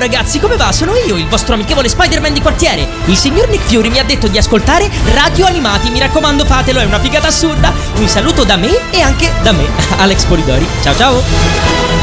ragazzi, come va? Sono io, il vostro amichevole Spider-Man di quartiere. Il signor Nick Fury mi ha detto di ascoltare Radio Animati. Mi raccomando, fatelo, è una figata assurda. Un saluto da me e anche da me, Alex Polidori. Ciao ciao.